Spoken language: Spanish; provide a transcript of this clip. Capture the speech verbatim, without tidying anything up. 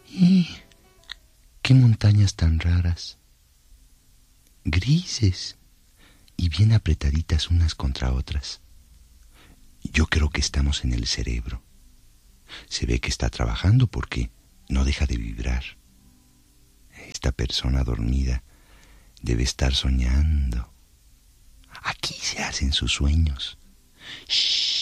¿Y qué montañas tan raras? Grises y bien apretaditas unas contra otras. Yo creo que estamos en el cerebro. Se ve que está trabajando porque no deja de vibrar. Esta persona dormida debe estar soñando. Aquí se hacen sus sueños. Shh.